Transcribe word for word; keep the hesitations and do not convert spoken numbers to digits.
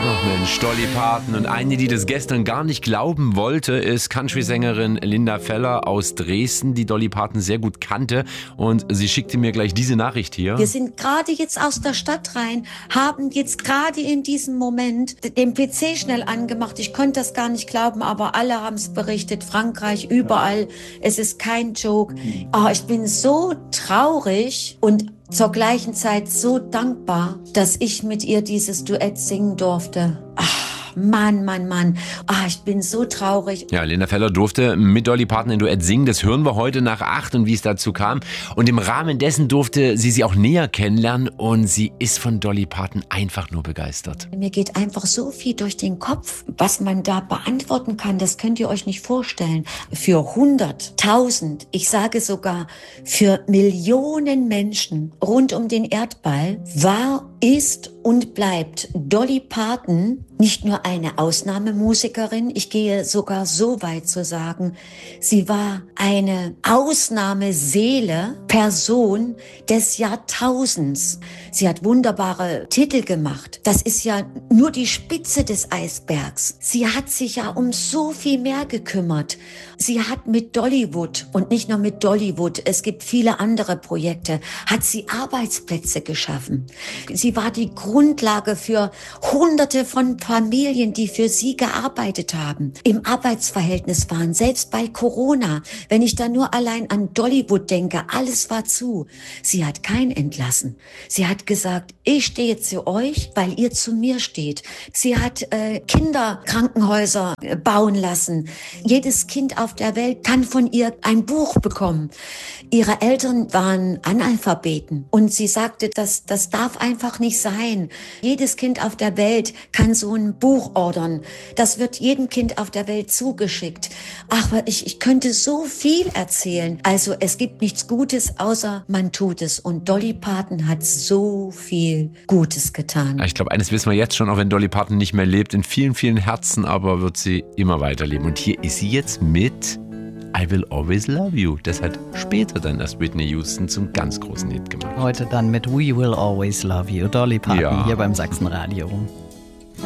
Ach Mensch, Dolly Parton. Und eine, die das gestern gar nicht glauben wollte, ist Country-Sängerin Linda Feller aus Dresden, die Dolly Parton sehr gut kannte. Und sie schickte mir gleich diese Nachricht hier. Wir sind gerade jetzt aus der Stadt rein, haben jetzt gerade in diesem Moment den P C schnell angemacht. Ich konnte das gar nicht glauben, aber alle haben es berichtet. Frankreich, überall. Es ist kein Joke. Oh, ich bin so traurig und zur gleichen Zeit so dankbar, dass ich mit ihr dieses Duett singen durfte. Ach, Mann, Mann, Mann. Ah, ich bin so traurig. Ja, Linda Feller durfte mit Dolly Parton ein Duett singen. Das hören wir heute nach acht und wie es dazu kam. Und im Rahmen dessen durfte sie sie auch näher kennenlernen. Und sie ist von Dolly Parton einfach nur begeistert. Mir geht einfach so viel durch den Kopf, was man da beantworten kann. Das könnt ihr euch nicht vorstellen. Für hunderttausend, ich sage sogar für Millionen Menschen rund um den Erdball war, ist und bleibt Dolly Parton nicht nur eine Ausnahmemusikerin, ich gehe sogar so weit zu sagen, sie war eine Ausnahmeseele, Person des Jahrtausends. Sie hat wunderbare Titel gemacht. Das ist ja nur die Spitze des Eisbergs. Sie hat sich ja um so viel mehr gekümmert. Sie hat mit Dollywood und nicht nur mit Dollywood, es gibt viele andere Projekte, hat sie Arbeitsplätze geschaffen. Sie war die Grundlage für Hunderte von Familien, die für sie gearbeitet haben, im Arbeitsverhältnis waren, selbst bei Corona. Wenn ich da nur allein an Dollywood denke, alles war zu. Sie hat keinen entlassen. Sie hat gesagt, ich stehe zu euch, weil ihr zu mir steht. Sie hat äh, Kinderkrankenhäuser äh, bauen lassen. Jedes Kind auf der Welt kann von ihr ein Buch bekommen. Ihre Eltern waren Analphabeten und sie sagte, das, das darf einfach nicht sein. Jedes Kind auf der Welt kann so ein Buch ordern. Das wird jedem Kind auf der Welt zugeschickt. Ach, ich, ich könnte so viel erzählen. Also es gibt nichts Gutes, außer man tut es. Und Dolly Parton hat so viel Gutes getan. Ich glaube, eines wissen wir jetzt schon, auch wenn Dolly Parton nicht mehr lebt, in vielen, vielen Herzen, aber wird sie immer weiterleben. Und hier ist sie jetzt mit I Will Always Love You. Das hat später dann erst Whitney Houston zum ganz großen Hit gemacht. Heute dann mit We Will Always Love You, Dolly Parton, ja. hier beim Sachsenradio.